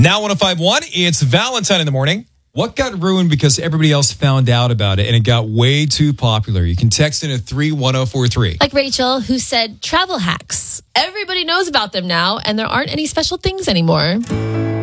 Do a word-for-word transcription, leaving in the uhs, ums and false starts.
Now one oh five point one, it's Valentine in the morning. What got ruined because everybody else found out about it and it got way too popular? You can text in at three one oh four three. Like Rachel, who said travel hacks. Everybody knows about them now, and there aren't any special things anymore.